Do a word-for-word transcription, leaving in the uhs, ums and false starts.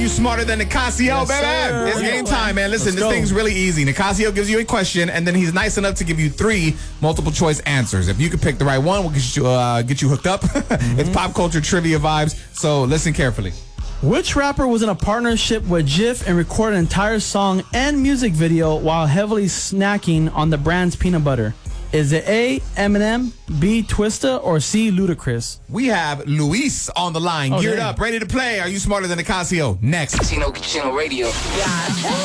You smarter than Nicasio, Yes, baby. sir. It's game time, man. Listen, Let's this go. thing's really easy. Nicasio gives you a question, and then he's nice enough to give you three multiple choice answers. If you can pick the right one, we'll get you uh, get you hooked up. It's pop culture trivia vibes, so listen carefully. Which rapper was in a partnership with Jif and recorded an entire song and music video while heavily snacking on the brand's peanut butter? Is it A, Eminem, B, Twista, or C, Ludacris? We have Luis on the line, Oh, geared damn. up, ready to play. Are you smarter than Nicasio? Next. Chino Chino Radio.